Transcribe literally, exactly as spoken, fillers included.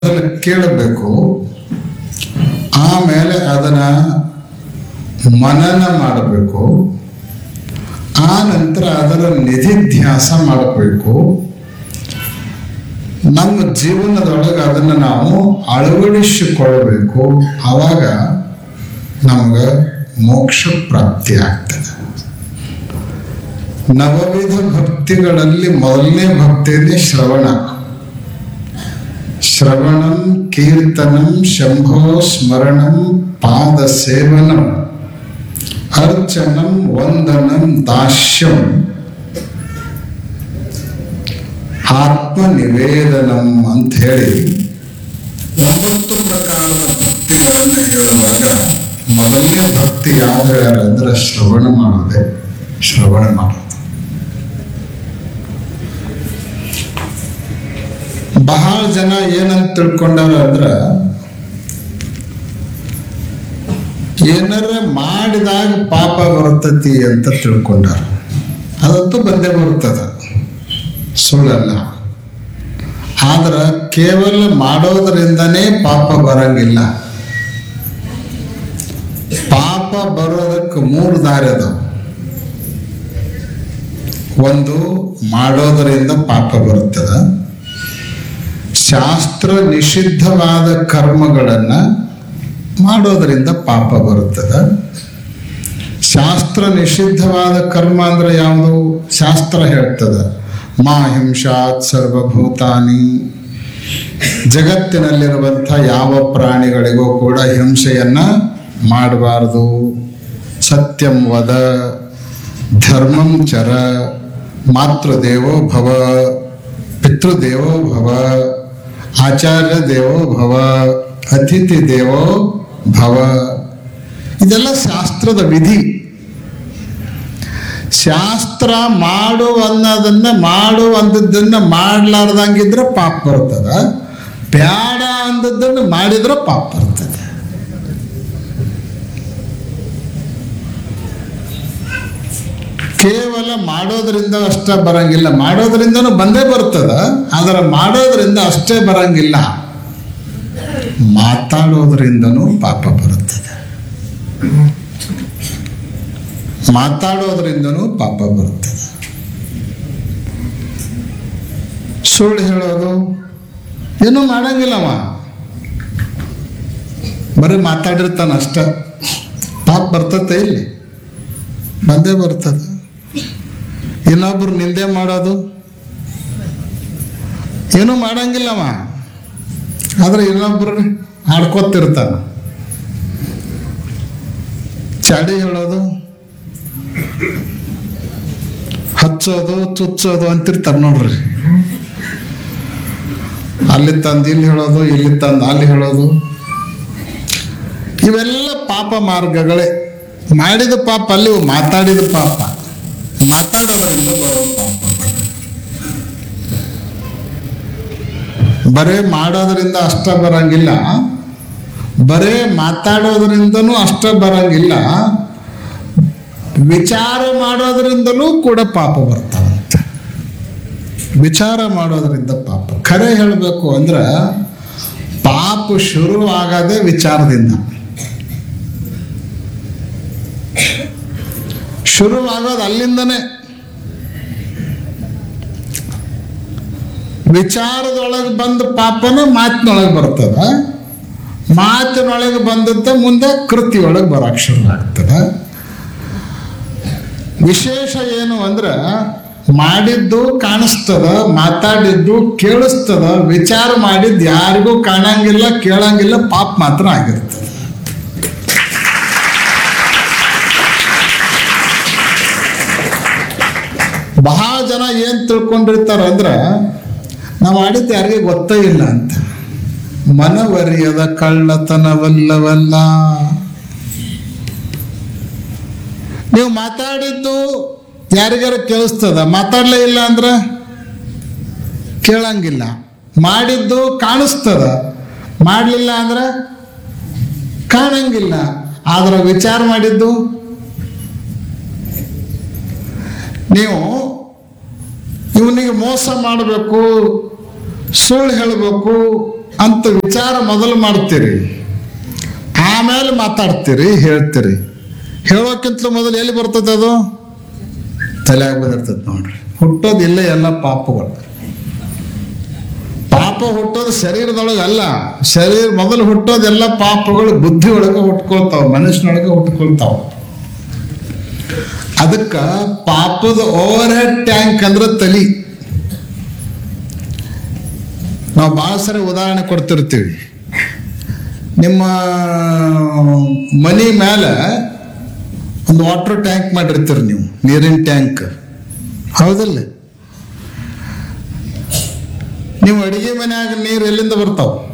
ಕೇಳಬೇಕು, ಆಮೇಲೆ ಅದನ್ನ ಮನನ ಮಾಡಬೇಕು, ಆ ನಂತರ ಅದರ ನಿಧಿಧ್ಯಾಸ ಮಾಡಬೇಕು. ನಮ್ಮ ಜೀವನದೊಳಗೆ ಅದನ್ನು ನಾವು ಅಳವಡಿಸಿಕೊಳ್ಳಬೇಕು. ಆವಾಗ ನಮ್ಗೆ ಮೋಕ್ಷ ಪ್ರಾಪ್ತಿ ಆಗ್ತದೆ. ನವವಿಧ ಭಕ್ತಿಗಳಲ್ಲಿ ಮೊದಲನೇ ಭಕ್ತಿ ಇದೆ ಶ್ರವಣ. ಶ್ರವಣಂ ಕೀರ್ತನಂ ಶಂಭೋ ಸ್ಮರಣಂ ಪಾದ ಸೇವನಂ ಅರ್ಚನಂ ವಂದನಂ ದಾಸ್ಯಂ ಆತ್ಮ ನಿವೇದನಂ ಅಂತ ಹೇಳಿ ಒಂಬತ್ತು ಪ್ರಕಾರದ ಭಕ್ತಿಗಳನ್ನು ಹೇಳುವಾಗ ಮೊದಲನೇ ಭಕ್ತಿ ಯಾವ್ದು ಅಂದ್ರೆ ಶ್ರವಣ ಮಾಡೋದೆ. ಶ್ರವಣ ಮಾಡೋದು ಬಹಳ ಜನ ಏನಂತ ತಿಳ್ಕೊಂಡಾರ ಅಂದ್ರ, ಏನಾರ ಮಾಡಿದಾಗ ಪಾಪ ಬರ್ತತಿ ಅಂತ ತಿಳ್ಕೊಂಡಾರ. ಅದಂತೂ ಬಂದೇ ಬರ್ತದ, ಸುಳ್ಳಲ್ಲ. ಆದ್ರ ಕೇವಲ ಮಾಡೋದ್ರಿಂದನೇ ಪಾಪ ಬರಂಗಿಲ್ಲ. ಪಾಪ ಬರೋದಕ್ಕೆ ಮೂರು ದಾರಿ ಅದಾವ. ಒಂದು, ಮಾಡೋದರಿಂದ ಪಾಪ ಬರುತ್ತದ. ಶಾಸ್ತ್ರ ನಿಷಿದ್ಧವಾದ ಕರ್ಮಗಳನ್ನ ಮಾಡೋದರಿಂದ ಪಾಪ ಬರುತ್ತದೆ. ಶಾಸ್ತ್ರ ನಿಷಿದ್ಧವಾದ ಕರ್ಮ ಅಂದ್ರೆ ಯಾವುದು? ಶಾಸ್ತ್ರ ಹೇಳ್ತದೆ, ಮಾ ಹಿಂಸಾತ್ ಸರ್ವಭೂತಾನಿ, ಜಗತ್ತಿನಲ್ಲಿರುವಂಥ ಯಾವ ಪ್ರಾಣಿಗಳಿಗೂ ಕೂಡ ಹಿಂಸೆಯನ್ನ ಮಾಡಬಾರದು. ಸತ್ಯಂ ವದ, ಧರ್ಮಂ ಚರ, ಮಾತೃದೇವೋ ಭವ, ಪಿತೃದೇವೋ ಭವ, ಆಚಾರ್ಯ ದೇವೋ ಭವ, ಅತಿಥಿ ದೇವೋ ಭವ. ಇದೆಲ್ಲ ಶಾಸ್ತ್ರದ ವಿಧಿ. ಶಾಸ್ತ್ರ ಮಾಡು ಅನ್ನೋದನ್ನ ಮಾಡು ಅಂದದ್ದನ್ನ ಮಾಡ್ಲಾರ್ದಂಗಿದ್ರೆ ಪಾಪ ಬರ್ತದ, ಬ್ಯಾಡ ಅಂದದ್ದನ್ನು ಮಾಡಿದ್ರೆ ಪಾಪ ಬರ್ತದೆ. ಕೇವಲ ಮಾಡೋದ್ರಿಂದ ಅಷ್ಟೇ ಬರಂಗಿಲ್ಲ, ಮಾಡೋದ್ರಿಂದನೂ ಬಂದೇ ಬರ್ತದ. ಆದರೆ ಮಾಡೋದ್ರಿಂದ ಅಷ್ಟೇ ಬರಂಗಿಲ್ಲ, ಮಾತಾಡೋದ್ರಿಂದನೂ ಪಾಪ ಬರುತ್ತದೆ. ಮಾತಾಡೋದ್ರಿಂದನೂ ಪಾಪ ಬರುತ್ತದೆ. ಸುಳ್ಳು ಹೇಳೋದು ಏನೂ ಮಾಡಂಗಿಲ್ಲವ, ಬರೀ ಮಾತಾಡಿರ್ತಾನ ಅಷ್ಟ, ಪಾಪ ಬರ್ತತೆ, ಇಲ್ಲಿ ಬಂದೇ ಬರ್ತದೆ. ಇನ್ನೊಬ್ರು ನಿಂದೆ ಮಾಡೋದು ಏನೂ ಮಾಡಂಗಿಲ್ಲವ, ಆದ್ರೆ ಇನ್ನೊಬ್ರು ಆಡ್ಕೊತಿರ್ತಾನ. ಚಾಡಿ ಹೇಳೋದು, ಹಚ್ಚೋದು, ಚುಚ್ಚೋದು ಅಂತಿರ್ತಾರ ನೋಡ್ರಿ. ಅಲ್ಲಿ ತಂದು ಇಲ್ಲಿ ಹೇಳೋದು, ಇಲ್ಲಿ ತಂದು ಅಲ್ಲಿ ಹೇಳೋದು, ಇವೆಲ್ಲ ಪಾಪ ಮಾರ್ಗಗಳೇ. ಮಾಡಿದ ಪಾಪ ಅಲ್ಲಿ, ಮಾತಾಡಿದ ಪಾಪ, ಮಾತಾಡೋದ್ರಿಂದ ಬರೋ ಪಾಪ. ಬರೇ ಮಾಡೋದ್ರಿಂದ ಅಷ್ಟ ಬರಂಗಿಲ್ಲ, ಬರೇ ಮಾತಾಡೋದ್ರಿಂದನೂ ಅಷ್ಟ ಬರಂಗಿಲ್ಲ, ವಿಚಾರ ಮಾಡೋದ್ರಿಂದಲೂ ಕೂಡ ಪಾಪ ಬರ್ತಾವಂತೆ. ವಿಚಾರ ಮಾಡೋದ್ರಿಂದ ಪಾಪ. ಖರೆ ಹೇಳಬೇಕು ಅಂದ್ರೆ ಪಾಪ ಶುರು ಆಗದೆ ವಿಚಾರದಿಂದ. ಶುರುವಾಗೋದು ಅಲ್ಲಿಂದನೇ. ವಿಚಾರದೊಳಗೆ ಬಂದ ಪಾಪನ ಮಾತಿನೊಳಗೆ ಬರ್ತದ, ಮಾತಿನೊಳಗೆ ಬಂದದ್ದ ಮುಂದೆ ಕೃತಿಯೊಳಗೆ ಬರಕ್ಕೆ ಶುರು ಆಗ್ತದ. ವಿಶೇಷ ಏನು ಅಂದ್ರೆ ಮಾಡಿದ್ದು ಕಾಣಿಸ್ತದ, ಮಾತಾಡಿದ್ದು ಕೇಳಿಸ್ತದ, ವಿಚಾರ ಮಾಡಿದ್ದು ಯಾರಿಗೂ ಕಾಣಂಗಿಲ್ಲ, ಕೇಳಂಗಿಲ್ಲ, ಪಾಪ ಮಾತ್ರ ಆಗಿರ್ತದೆ. ಬಹಳ ಜನ ಏನ್ ತಿಳ್ಕೊಂಡಿರ್ತಾರ ಅಂದ್ರೆ ನಾವು ಮಾಡಿದ್ದು ಯಾರಿಗೆ ಗೊತ್ತೇ ಇಲ್ಲ ಅಂತ. ಮನವರಿಯದ ಕಳ್ಳತನವಲ್ಲವಲ್ಲ. ನೀವು ಮಾತಾಡಿದ್ದು ಯಾರಿಗಾರ ಕೇಳಿಸ್ತದ, ಮಾತಾಡ್ಲೇ ಇಲ್ಲ ಅಂದ್ರೆ ಕೇಳಂಗಿಲ್ಲ. ಮಾಡಿದ್ದು ಕಾಣಿಸ್ತದ, ಮಾಡಲಿಲ್ಲ ಅಂದ್ರೆ ಕಾಣಂಗಿಲ್ಲ. ಆದ್ರೆ ವಿಚಾರ ಮಾಡಿದ್ದು ನೀವು ಇವನಿಗೆ ಮೋಸ ಮಾಡಬೇಕು, ಸುಳ್ಳು ಹೇಳಬೇಕು ಅಂತ ವಿಚಾರ ಮೊದಲು ಮಾಡ್ತೀರಿ, ಆಮೇಲೆ ಮಾತಾಡ್ತೀರಿ, ಹೇಳ್ತೀರಿ. ಹೇಳೋಕ್ಕಿಂತಲೂ ಮೊದಲು ಎಲ್ಲಿ ಬರ್ತದೆ ಅದು? ತಲೆಯಾಗಿ ಬಂದಿರ್ತದೆ ನೋಡ್ರಿ. ಹುಟ್ಟೋದಿಲ್ಲ ಎಲ್ಲ ಪಾಪಗಳು. ಪಾಪ ಹುಟ್ಟೋದು ಶರೀರದೊಳಗೆ ಅಲ್ಲ. ಶರೀರ ಮೊದಲು ಹುಟ್ಟೋದೆಲ್ಲ ಪಾಪಗಳು ಬುದ್ಧಿ ಒಳಗೆ ಹುಟ್ಕೊಳ್ತಾವ, ಮನುಷ್ಯನೊಳಗೆ ಹುಟ್ಕೊಳ್ತಾವ. ಅದಕ್ಕ ಪಾಪದ ಓವರ್ ಹೆಡ್ ಟ್ಯಾಂಕ್ ಅಂದ್ರೆ ತಲಿ. ನಾವು ಬಹಳ ಸರಿ ಉದಾಹರಣೆ ಕೊಡ್ತಿರ್ತೀವಿ. ನಿಮ್ಮ ಮನೆ ಮೇಲೆ ಒಂದು ವಾಟರ್ ಟ್ಯಾಂಕ್ ಮಾಡಿರ್ತೀರಿ ನೀವು, ನೀರಿನ ಟ್ಯಾಂಕ್, ಹೌದಿಲ್ಲ? ನೀವು ಅಡಿಗೆ ಮನೆಯಾಗ ನೀರು ಎಲ್ಲಿಂದ ಬರ್ತಾವ?